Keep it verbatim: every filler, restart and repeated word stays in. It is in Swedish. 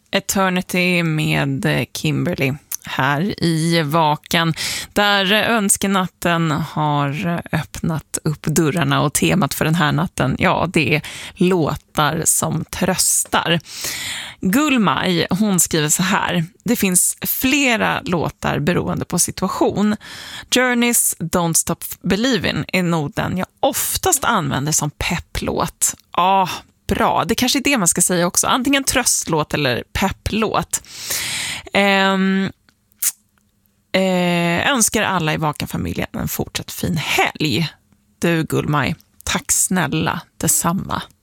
Eternity med Kimberly här i Vakan, där önskenatten har öppnat upp dörrarna, och temat för den här natten, ja, det är låtar som tröstar. Gullmaj, hon skriver så här: det finns flera låtar beroende på situation. Journeys Don't Stop Believin' är nog den jag oftast använder som pepplåt. Ja, ah, bra. Det kanske är det man ska säga också. Antingen tröstlåt eller pepplåt. Ehm Eh, önskar alla i Vakan-familjen en fortsatt fin helg. Du Gullmaj, tack snälla, detsamma.